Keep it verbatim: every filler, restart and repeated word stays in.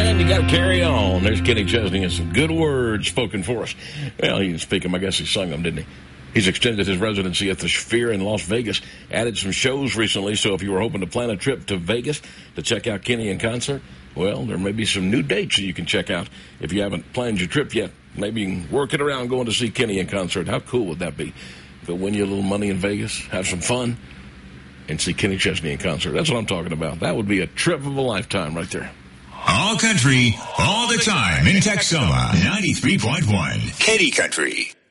and you got to carry on. There's Kenny Chesney and some good words spoken for us. Well, he didn't speak them. I guess he sung them, didn't he? He's extended his residency at the Sphere in Las Vegas, added some shows recently, so if you were hoping to plan a trip to Vegas to check out Kenny in concert, well, there may be some new dates that you can check out if you haven't planned your trip yet. Maybe you can work it around going to see Kenny in concert. How cool would that be? Go win you a little money in Vegas, have some fun, and see Kenny Chesney in concert. That's what I'm talking about. That would be a trip of a lifetime right there. All country, all the time in Texoma, ninety-three point one. Katy Country.